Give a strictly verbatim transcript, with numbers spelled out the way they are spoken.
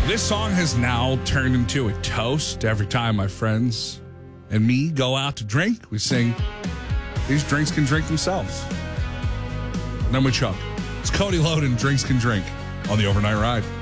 This song has now turned into a toast. Every time my friends and me go out to drink, we sing, these drinks can drink themselves. And then we chug. It's Cody Loden, Drinks Can Drink on the Overnight Ride.